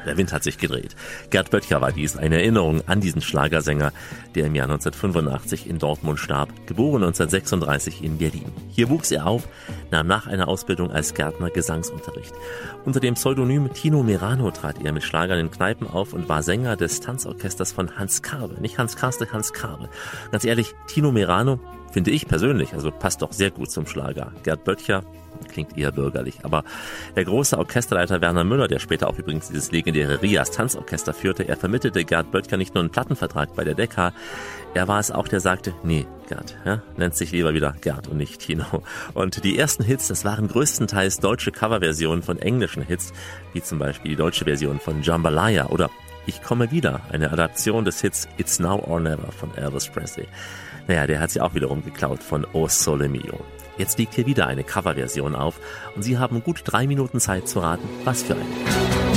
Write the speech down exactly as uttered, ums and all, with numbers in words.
der Wind hat sich gedreht. Gerd Böttcher war dies, eine Erinnerung an diesen Schlagersänger, der im Jahr neunzehnhundertfünfundachtzig in Dortmund starb, geboren neunzehnhundertsechsunddreißig in Berlin. Hier wuchs er auf, nahm nach einer Ausbildung als Gärtner Gesangsunterricht. Unter dem Pseudonym Tino Merano trat er mit Schlagern in Kneipen auf und war Sänger des Tanzorchesters von Hans Karbe. Nicht Hans Karste, Hans Karbe. Ganz ehrlich, Tino Merano finde ich persönlich, also passt doch sehr gut zum Schlager. Gerd Böttcher klingt eher bürgerlich, aber der große Orchesterleiter Werner Müller, der später auch übrigens dieses legendäre Rias Tanzorchester führte, er vermittelte Gerd Böttcher nicht nur einen Plattenvertrag bei der Decca, er war es auch, der sagte, nee, Gerd, ja, nennt sich lieber wieder Gerd und nicht Tino. Und die ersten Hits, das waren größtenteils deutsche Coverversionen von englischen Hits, wie zum Beispiel die deutsche Version von Jambalaya oder Ich komme wieder, eine Adaption des Hits It's Now or Never von Elvis Presley. Naja, der hat sie auch wiederum geklaut von O Sole Mio. Jetzt liegt hier wieder eine Coverversion auf und Sie haben gut drei Minuten Zeit zu raten, was für eine.